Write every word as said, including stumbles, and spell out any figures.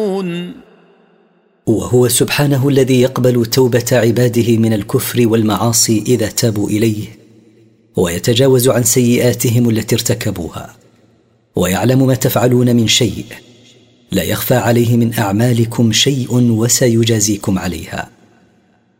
وهو سبحانه الذي يقبل توبة عباده من الكفر والمعاصي إذا تابوا إليه، ويتجاوز عن سيئاتهم التي ارتكبوها، ويعلم ما تفعلون من شيء، لا يخفى عليه من أعمالكم شيء وسيجازيكم عليها.